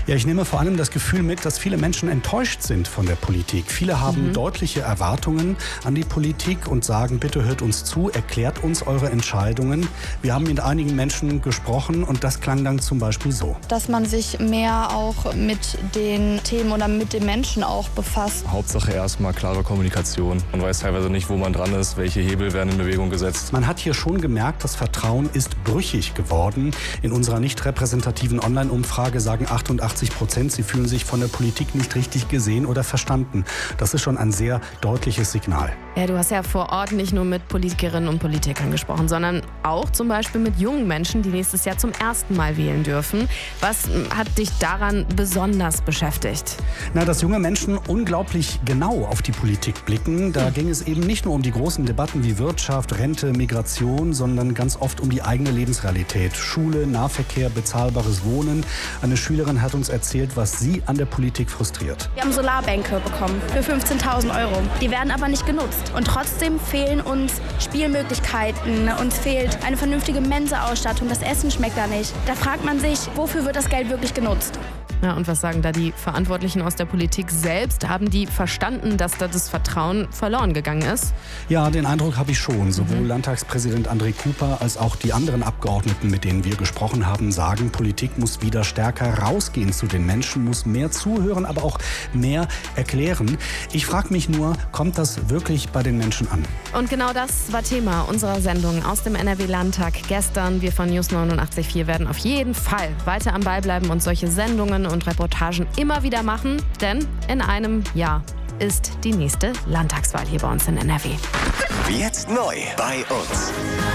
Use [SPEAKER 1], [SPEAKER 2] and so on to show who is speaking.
[SPEAKER 1] Ja, ich nehme vor allem das Gefühl mit, dass viele Menschen enttäuscht sind von der Politik. Viele haben deutliche Erwartungen an die Politik und sagen, bitte hört uns zu, erklärt uns eure Entscheidungen. Wir haben mit einigen Menschen gesprochen und das klang dann zum Beispiel so.
[SPEAKER 2] Dass man sich mehr auch mit den Themen oder mit den Menschen auch befasst.
[SPEAKER 3] Hauptsache erstmal klare Kommunikation. Man weiß teilweise nicht, wo man dran ist, welche Hebel werden in Bewegung gesetzt.
[SPEAKER 1] Man hat hier schon gemerkt, das Vertrauen ist brüchig geworden. In unserer nicht repräsentativen Online-Umfrage sagen 88%, sie fühlen sich von der Politik nicht richtig gesehen oder verstanden. Das ist schon ein sehr deutliches Signal.
[SPEAKER 4] Ja, du hast ja vor Ort nicht nur mit Politikerinnen und Politikern gesprochen, sondern auch zum Beispiel mit jungen Menschen, die nächstes Jahr zum ersten Mal wählen dürfen. Was hat dich daran besonders beschäftigt?
[SPEAKER 1] Na, dass junge Menschen unglaublich genau auf die Politik blicken. Da ging es eben nicht nur um die großen Debatten wie Wirtschaft, Rente, Migration, sondern ganz oft um die eigene Lebensrealität. Schule, Nahverkehr, bezahlbares Wohnen. Eine Schülerin hat uns erzählt, was sie an der Politik frustriert.
[SPEAKER 5] Wir haben Solarbänke bekommen für 15.000 €. Die werden aber nicht genutzt. Und trotzdem fehlen uns Spielmöglichkeiten. Uns fehlt eine vernünftige Mensa-Ausstattung. Das Essen schmeckt da nicht. Da fragt man sich, wofür wird das Geld wirklich genutzt?
[SPEAKER 4] Ja, und was sagen da die Verantwortlichen aus der Politik selbst? Haben die verstanden, dass da das Vertrauen verloren gegangen ist?
[SPEAKER 1] Ja, den Eindruck habe ich schon. Sowohl Landtagspräsident André Cooper als auch die anderen Abgeordneten, mit denen wir gesprochen haben, sagen, Politik muss wieder stärker rausgehen zu den Menschen, muss mehr zuhören, aber auch mehr erklären. Ich frage mich nur, kommt das wirklich bei den Menschen an?
[SPEAKER 4] Und genau das war Thema unserer Sendung aus dem NRW-Landtag gestern. Wir von News 89.4 werden auf jeden Fall weiter am Ball bleiben und solche Sendungen und Reportagen immer wieder machen, denn in einem Jahr ist die nächste Landtagswahl hier bei uns in NRW.
[SPEAKER 6] Jetzt neu bei uns.